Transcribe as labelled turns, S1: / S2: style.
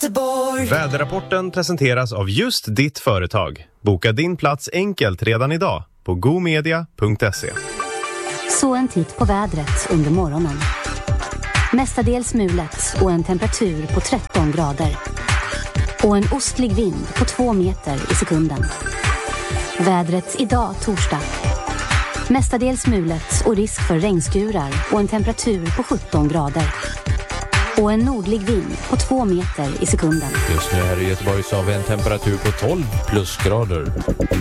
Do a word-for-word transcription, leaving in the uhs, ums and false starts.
S1: Göteborg.
S2: Väderrapporten presenteras av just ditt företag. Boka din plats enkelt redan idag på gomedia punkt se.
S3: Så en titt på vädret under morgonen. Mestadels mulet och en temperatur på tretton grader. Och en ostlig vind på två meter i sekunden. Vädret idag torsdag. Mestadels mulet och risk för regnskurar och en temperatur på sjutton grader. Och en nordlig vind på två meter i sekunden.
S4: Just nu här i Göteborg så har vi en temperatur på tolv plusgrader.